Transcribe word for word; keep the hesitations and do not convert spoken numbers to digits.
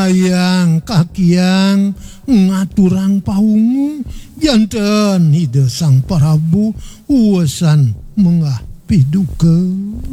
hayang kakiang ngaturang paungu janten hide sang Prabu uesan mengah piduke.